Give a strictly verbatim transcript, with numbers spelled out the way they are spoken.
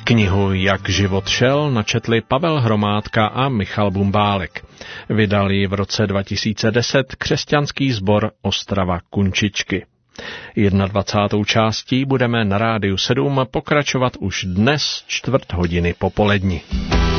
Knihu Jak život šel načetli Pavel Hromádka a Michal Bumbálek. Vydal ji v roce dva tisíce deset křesťanský sbor Ostrava Kunčičky. dvacátou první částí budeme na Rádiu sedm pokračovat už dnes čtvrt hodiny popolední.